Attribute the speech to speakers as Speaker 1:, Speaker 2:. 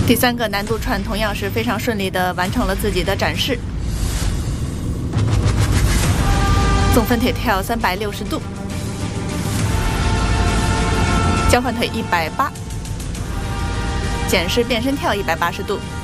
Speaker 1: 第三个难度串同样是非常顺利地完成了自己的展示，纵分腿跳360度，交换腿180，简式变身跳180度。